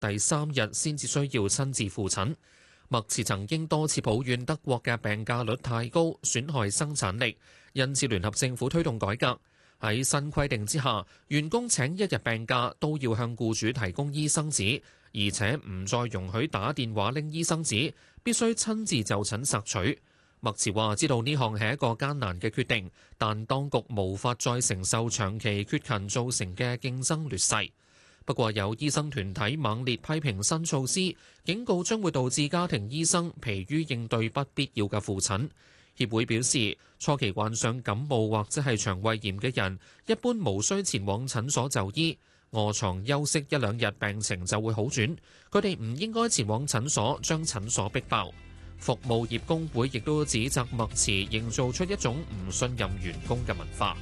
第3日先至需要親自赴診。默茨曾經多次抱怨德國嘅病假率太高，損害生產力，因此聯合政府推動改革。喺新規定之下，員工請1日病假都要向僱主提供醫生紙，而且唔再容許打電話拎醫生紙，必須親自就診索取。默茨話知道呢項係一個艱難嘅決定，但當局無法再承受長期缺勤造成嘅競爭劣勢。不過有醫生團體猛烈批評新措施，警告將會導致家庭醫生疲於應對不必要嘅復診。協會表示，初期患上感冒或者係腸胃炎嘅人，一般無需前往診所就醫，臥床休息1-2日病情就會好轉。佢哋唔應該前往診所，將診所逼爆。服務業工會亦都指責默茨營造出一種唔信任員工嘅文化。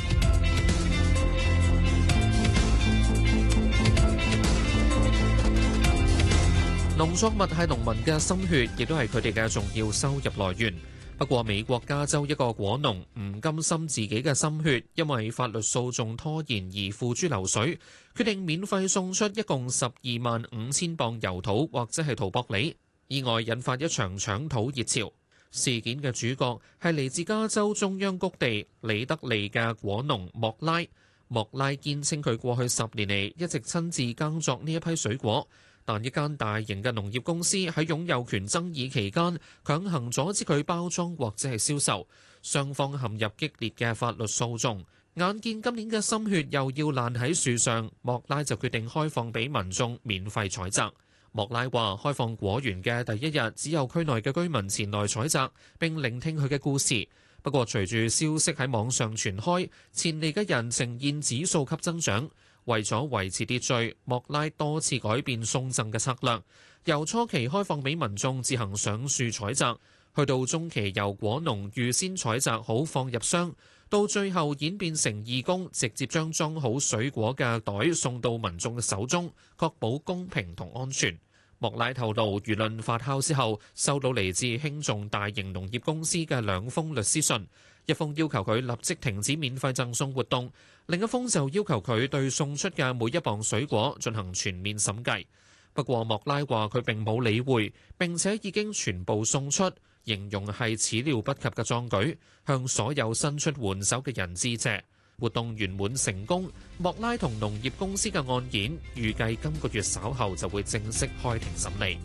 農作物係農民嘅心血，亦都係佢哋嘅重要收入來源。不過，美國加州一個果農唔甘心自己嘅心血因為法律訴訟拖延而付諸流水，決定免費送出一共125000磅油土或者係陶博梨，意外引發一場搶土熱潮。事件嘅主角係嚟自加州中央谷地里德利嘅果農莫拉。莫拉堅稱佢過去10年嚟一直親自耕作呢一批水果。但一間大型嘅農業公司喺擁有權爭議期間強行阻止佢包裝或者係銷售，雙方陷入激烈嘅法律訴訟。眼見今年嘅心血又要爛喺樹上，莫拉就決定開放俾民眾免費採摘。莫拉話：開放果園嘅第一日，只有區內嘅居民前來採摘並聆聽佢嘅故事。不過隨住消息喺網上傳開，前嚟嘅人呈現指數級增長。為咗維持秩序，莫拉多次改變送贈嘅策略，由初期開放俾民眾自行上樹採摘，去到中期由果農預先採摘好放入箱，到最後演變成義工直接將裝好水果嘅袋送到民眾嘅手中，確保公平同安全。莫拉透露，輿論發酵之後，收到嚟自輕重大型農業公司嘅2封律師信，一封要求佢立即停止免費贈送活動，另一封就要求佢對送出嘅每1磅水果進行全面審計。不過莫拉話佢並冇理會，並且已經全部送出，形容係始料不及嘅壯舉，向所有伸出援手嘅人致謝。活動圓滿成功，莫拉同農業公司嘅案件預計今個月稍後就會正式開庭審理。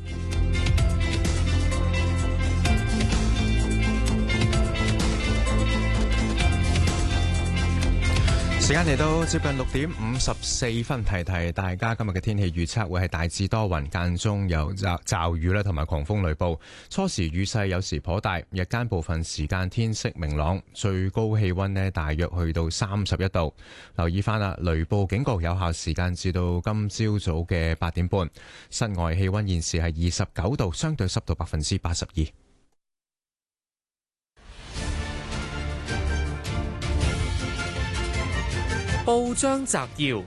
時間嚟到接近6:54，提提大家今日嘅天氣預測會係大致多雲，間中有驟雨啦，同埋狂風雷暴。初時雨勢有時頗大，日間部分時間天色明朗，最高氣溫呢大約去到31度。留意翻啦，雷暴警告有效時間至到今朝早嘅8點半。室外氣溫現時係29度，相對濕度82%。 報章摘要：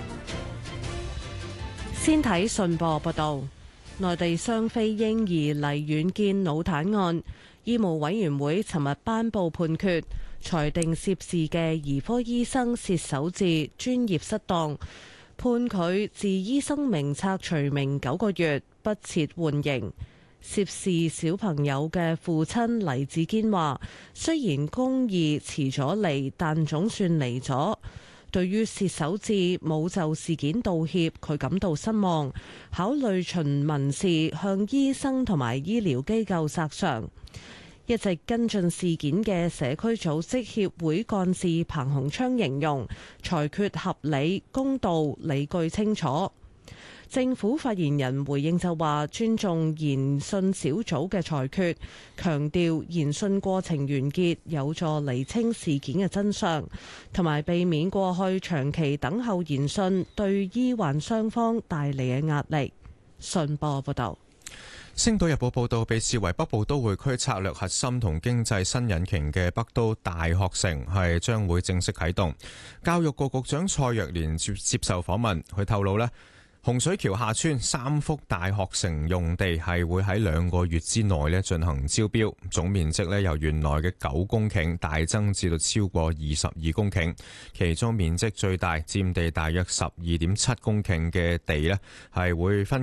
先睇信報報道，內地雙非嬰兒黎遠見腦癱案，醫務委員會尋日頒布判決，裁定涉事嘅兒科醫生薛守志專業失當，判佢自醫生名冊除名9個月，不設緩刑。涉事小朋友嘅父親黎志堅話：雖然公義遲咗嚟，但總算嚟咗。對於薛守志冇就事件道歉，佢感到失望，考慮循民事向醫生同埋醫療機構索償。一直跟進事件嘅社區組織協會幹事彭鴻昌形容裁決合理、公道、理據清楚。政府發言人回應就話尊重研訊小組嘅裁決，強調研訊過程完結有助釐清事件嘅真相，同埋避免過去長期等候研訊對醫患雙方帶嚟嘅壓力。信報報道。 星島日報報道，被視為北部都會區策略核心同經濟新引擎嘅北都大學城係將會正式啟動。教育局局長蔡若蓮接受訪問，佢透露呢， 洪水橋下村3幅大學城用地係會喺2個月之內咧進行招標，總面積咧由原來嘅9公頃大增至到超過22公頃，其中面積最大佔地大約12.7公頃嘅地咧係會分